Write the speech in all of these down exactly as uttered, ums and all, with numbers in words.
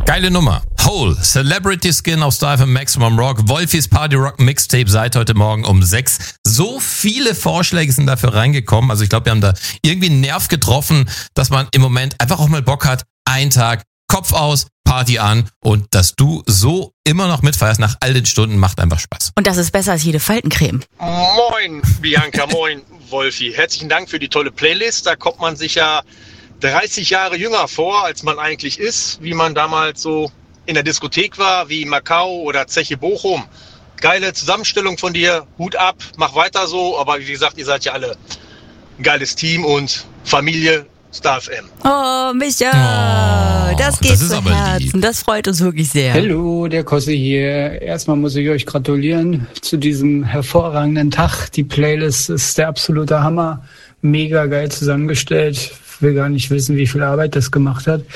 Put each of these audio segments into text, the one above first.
Geile Nummer. Hole, Celebrity Skin auf Style von Maximum Rock, Wolfis Party Rock Mixtape seit heute Morgen um sechs. So viele Vorschläge sind dafür reingekommen. Also ich glaube, wir haben da irgendwie einen Nerv getroffen, dass man im Moment einfach auch mal Bock hat, einen Tag, Kopf aus, Party an und dass du so immer noch mitfeierst nach all den Stunden, macht einfach Spaß. Und das ist besser als jede Faltencreme. Moin Bianca, moin Wolfi. Herzlichen Dank für die tolle Playlist. Da kommt man sich ja dreißig Jahre jünger vor, als man eigentlich ist, wie man damals so in der Diskothek war, wie Macau oder Zeche Bochum. Geile Zusammenstellung von dir, Hut ab, mach weiter so, aber wie gesagt, ihr seid ja alle ein geiles Team und Familie Star F M. Oh, Micha, Oh, das geht das ist zu aber Herzen, lieb. das freut uns wirklich sehr. Hallo, der Kosse hier. Erstmal muss ich euch gratulieren zu diesem hervorragenden Tag. Die Playlist ist der absolute Hammer. Mega geil zusammengestellt. Ich will gar nicht wissen, wie viel Arbeit das gemacht hat.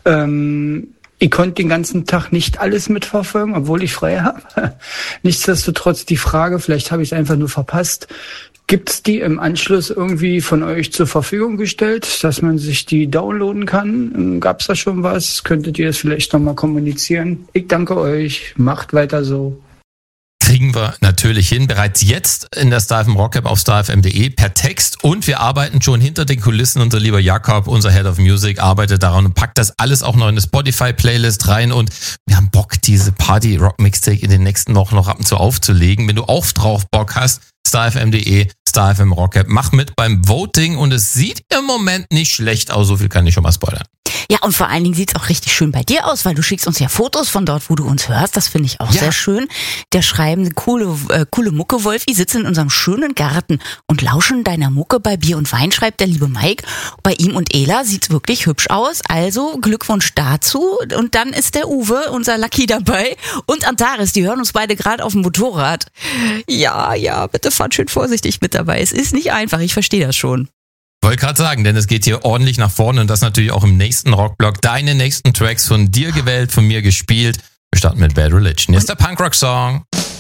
Ähm, ich konnte den ganzen Tag nicht alles mitverfolgen, obwohl ich frei habe. Nichtsdestotrotz die Frage, vielleicht habe ich es einfach nur verpasst. Gibt's die im Anschluss irgendwie von euch zur Verfügung gestellt, dass man sich die downloaden kann? Gab's da schon was? Könntet ihr es vielleicht nochmal kommunizieren? Ich danke euch. Macht weiter so. Kriegen wir natürlich hin, bereits jetzt in der Style F M Rock App auf style f m punkt d e per Text und wir arbeiten schon hinter den Kulissen. Unser lieber Jakob, unser Head of Music, arbeitet daran und packt das alles auch noch in eine Spotify-Playlist rein und wir haben Bock, diese Party-Rock-Mixtape in den nächsten Wochen noch ab und zu aufzulegen. Wenn du auch drauf Bock hast, style f m punkt d e, Style F M Rock App, mach mit beim Voting und es sieht im Moment nicht schlecht aus, so viel kann ich schon mal spoilern. Ja, und vor allen Dingen sieht's auch richtig schön bei dir aus, weil du schickst uns ja Fotos von dort, wo du uns hörst. Das finde ich auch Ja. sehr schön. Der schreiben, coole, äh, coole Mucke, Wolfi, sitzen in unserem schönen Garten und lauschen deiner Mucke bei Bier und Wein, schreibt der liebe Mike. Bei ihm und Ela sieht's wirklich hübsch aus. Also Glückwunsch dazu. Und dann ist der Uwe, unser Lucky, dabei. Und Antares, die hören uns beide gerade auf dem Motorrad. Ja, ja, bitte fahrt schön vorsichtig mit dabei. Es ist nicht einfach, ich verstehe das schon. Wollte gerade sagen, denn es geht hier ordentlich nach vorne und das natürlich auch im nächsten Rockblock. Deine nächsten Tracks von dir gewählt, von mir gespielt. Wir starten mit Bad Religion. Hier ist der Punkrock-Song.